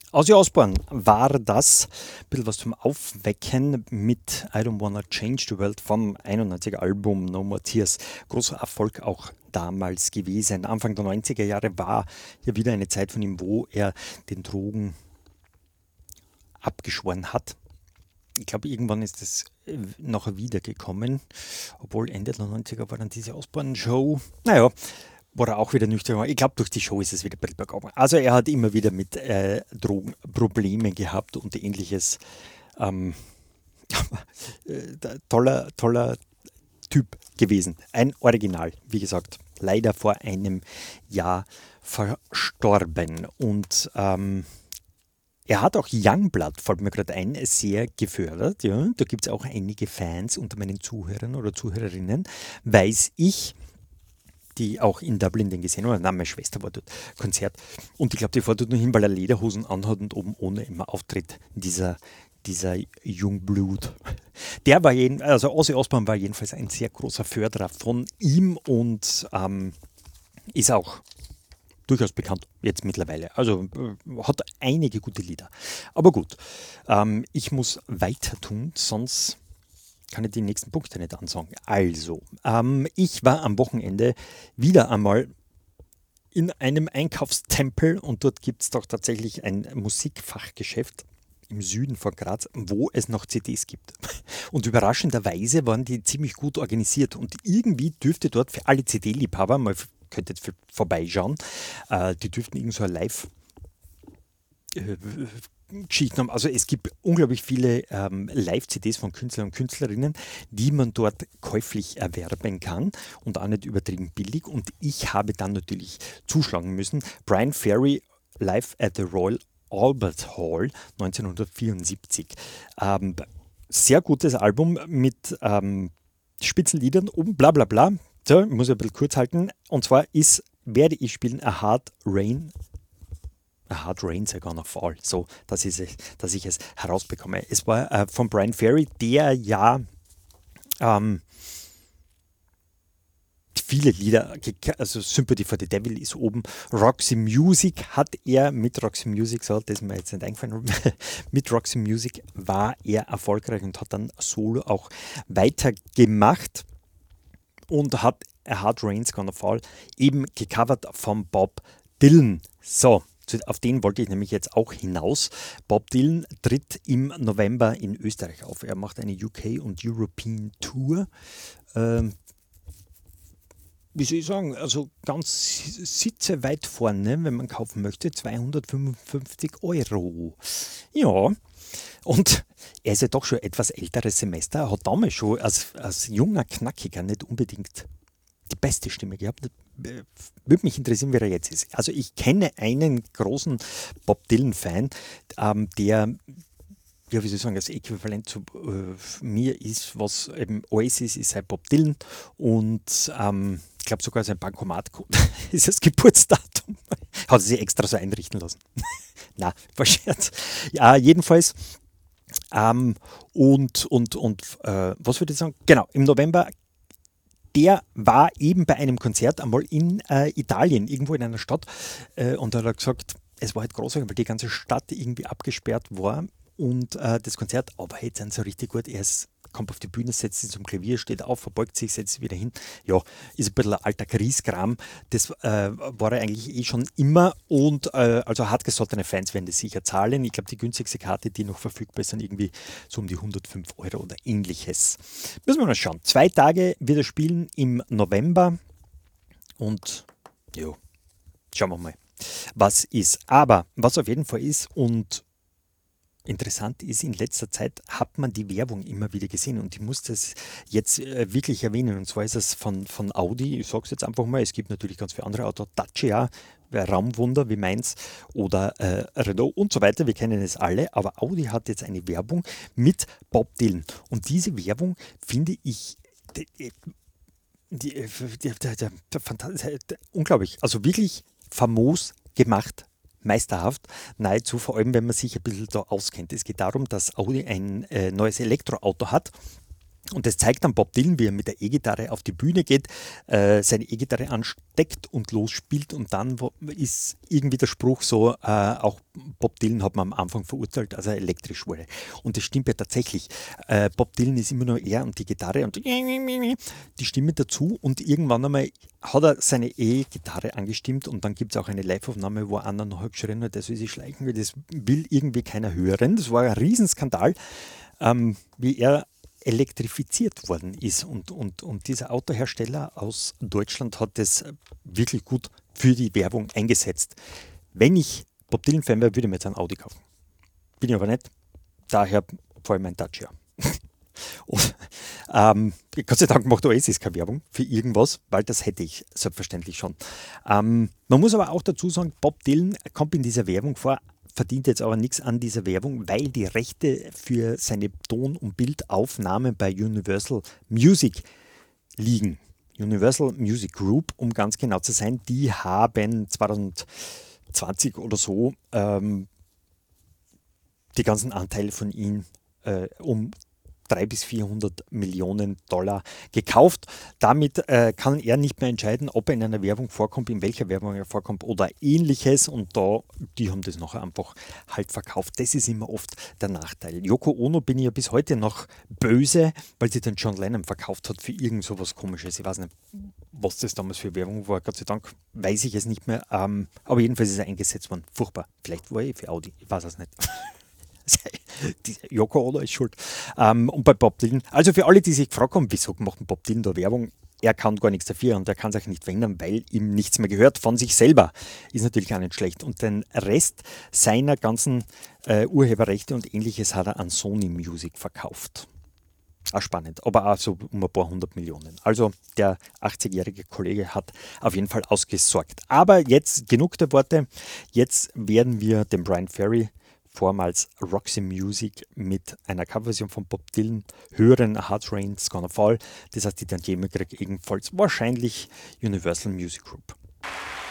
Ozzy Osbourne war das. Ein bisschen was zum Aufwecken mit I Don't Wanna Change the World vom 91er Album No More Tears. Großer Erfolg auch damals gewesen. Anfang der 90er Jahre war ja wieder eine Zeit von ihm, wo er den Drogen abgeschworen hat. Ich glaube, irgendwann ist es nachher wiedergekommen, obwohl Ende der 90er war dann diese Osbourne-Show. Naja, wo er auch wieder nüchtern war. Ich glaube, durch die Show ist es wieder ein bisschen bergab. Also er hat immer wieder mit Drogenproblemen gehabt und ähnliches. Ähm, toller Typ gewesen. Ein Original, wie gesagt, leider vor einem Jahr verstorben. Und er hat auch Youngblood, fällt mir gerade ein, sehr gefördert. Ja. Da gibt es auch einige Fans unter meinen Zuhörern oder Zuhörerinnen, weiß ich, die auch in Dublin den gesehen haben. Nein, meine Schwester war dort Konzert. Und ich glaube, die fährt dort nur hin, weil er Lederhosen anhat und oben ohne immer auftritt. Dieser Jungblut. Der war also Ozzy Osbourne war jedenfalls ein sehr großer Förderer von ihm und ist auch durchaus bekannt jetzt mittlerweile. Also hat einige gute Lieder. Aber gut, ich muss weiter tun, sonst kann ich die nächsten Punkte nicht ansagen. Also, ich war am Wochenende wieder einmal in einem Einkaufstempel und dort gibt es doch tatsächlich ein Musikfachgeschäft im Süden von Graz, wo es noch CDs gibt. Und überraschenderweise waren die ziemlich gut organisiert und irgendwie dürfte dort für alle CD-Liebhaber, mal könntet vorbeischauen, die dürften irgend so ein Live- Geschichten haben. Also es gibt unglaublich viele Live-CDs von Künstlern und Künstlerinnen, die man dort käuflich erwerben kann und auch nicht übertrieben billig. Und ich habe dann natürlich zuschlagen müssen. Brian Ferry live at the Royal Albert Hall 1974. Sehr gutes Album mit Spitzenliedern und bla bla bla. So, ich muss ein bisschen kurz halten. Und zwar werde ich spielen A Hard Rain's are Gonna Fall. So, dass ich es herausbekomme. Es war von Brian Ferry, der ja viele Lieder, also Sympathy for the Devil ist oben. Roxy Music hat er mit Roxy Music, so, das ist mir jetzt nicht eingefallen, mit Roxy Music war er erfolgreich und hat dann solo auch weitergemacht und hat A Hard Rain's Gonna Fall eben gecovert von Bob Dylan. So, auf den wollte ich nämlich jetzt auch hinaus. Bob Dylan tritt im November in Österreich auf. Er macht eine UK und European Tour. Wie soll ich sagen, also ganz Sitze weit vorne, wenn man kaufen möchte, 255 €. Ja, und er ist ja doch schon etwas älteres Semester, er hat damals schon als junger Knackiger nicht unbedingt die beste Stimme gehabt. Würde mich interessieren, wie er jetzt ist. Also ich kenne einen großen Bob Dylan-Fan, der, ja, wie soll ich sagen, das Äquivalent zu mir ist, was eben Oasis ist, seit Bob Dylan und ich glaube sogar sein Bankomatcode ist das Geburtsdatum. Hat er sich extra so einrichten lassen. Na, war Scherz. Ja, jedenfalls. Was würde ich sagen? Genau, im November der war eben bei einem Konzert einmal in Italien, irgendwo in einer Stadt. Und da hat er gesagt, es war halt großartig, weil die ganze Stadt irgendwie abgesperrt war. Und das Konzert, aber jetzt sind so richtig gut. Kommt auf die Bühne, setzt sich zum Klavier, steht auf, verbeugt sich, setzt sich wieder hin. Ja, ist ein bisschen ein alter Grieskram. Das war er eigentlich eh schon immer. Und also hartgesottene Fans werden das sicher zahlen. Ich glaube, die günstigste Karte, die noch verfügbar ist, sind irgendwie so um die 105 € oder ähnliches. Müssen wir mal schauen. 2 Tage wird er spielen im November. Und ja, schauen wir mal, was ist. Aber was auf jeden Fall ist und interessant ist, in letzter Zeit hat man die Werbung immer wieder gesehen und ich muss das jetzt wirklich erwähnen. Und zwar ist es von Audi, ich sage es jetzt einfach mal, es gibt natürlich ganz viele andere Autos, Dacia, Raumwunder wie meins oder Renault und so weiter, wir kennen es alle, aber Audi hat jetzt eine Werbung mit Bob Dylan. Und diese Werbung finde ich unglaublich, also wirklich famos gemacht, meisterhaft, nahezu, vor allem wenn man sich ein bisschen da auskennt. Es geht darum, dass Audi ein neues Elektroauto hat, Und das zeigt dann Bob Dylan, wie er mit der E-Gitarre auf die Bühne geht, seine E-Gitarre ansteckt und losspielt. Und dann ist irgendwie der Spruch so, auch Bob Dylan hat man am Anfang verurteilt, als er elektrisch wurde. Und das stimmt ja tatsächlich. Bob Dylan ist immer nur er und die Gitarre und die Stimme dazu. Und irgendwann einmal hat er seine E-Gitarre angestimmt und dann gibt es auch eine Live-Aufnahme, wo einer noch geschrien hat, der soll sich schleichen, weil das will irgendwie keiner hören. Das war ein Riesenskandal, wie er elektrifiziert worden ist. Und dieser Autohersteller aus Deutschland hat das wirklich gut für die Werbung eingesetzt. Wenn ich Bob Dylan-Fan wäre, würde ich mir jetzt ein Audi kaufen. Bin ich aber nicht. Daher vor allem mein Dacia. Und, Gott sei Dank macht Oasis keine Werbung für irgendwas, weil das hätte ich selbstverständlich schon. Man muss aber auch dazu sagen, Bob Dylan kommt in dieser Werbung vor, verdient jetzt aber nichts an dieser Werbung, weil die Rechte für seine Ton- und Bildaufnahmen bei Universal Music liegen. Universal Music Group, um ganz genau zu sein, die haben 2020 oder so die ganzen Anteile von ihm um 300 bis 400 Millionen Dollar gekauft. Damit kann er nicht mehr entscheiden, ob er in einer Werbung vorkommt, in welcher Werbung er vorkommt oder ähnliches. Und die haben das nachher einfach halt verkauft. Das ist immer oft der Nachteil. Yoko Ono bin ich ja bis heute noch böse, weil sie den John Lennon verkauft hat für irgend so was Komisches. Ich weiß nicht, was das damals für Werbung war. Gott sei Dank weiß ich es nicht mehr. Aber jedenfalls ist er eingesetzt worden. Furchtbar. Vielleicht war er für Audi. Ich weiß es nicht. Yoko Ono ist schuld. Und bei Bob Dylan, also für alle, die sich gefragt haben, wieso macht Bob Dylan da Werbung? Er kann gar nichts dafür und er kann sich nicht verändern, weil ihm nichts mehr gehört von sich selber. Ist natürlich auch nicht schlecht. Und den Rest seiner ganzen Urheberrechte und ähnliches hat er an Sony Music verkauft. Auch spannend, aber auch so um ein paar 100 Millionen. Also der 80-jährige Kollege hat auf jeden Fall ausgesorgt. Aber jetzt genug der Worte. Jetzt werden wir den Brian Ferry, vormals Roxy Music, mit einer Coverversion von Bob Dylan hören. A Hard Rain's Gonna Fall. Das heißt, die Tantieme kriegt ebenfalls wahrscheinlich Universal Music Group.